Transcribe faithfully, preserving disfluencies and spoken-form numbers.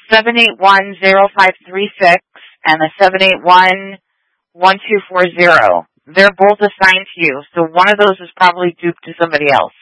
seven eight one, zero five three six and the seven eight one, one two four zero. They're both assigned to you, so one of those is probably duped to somebody else.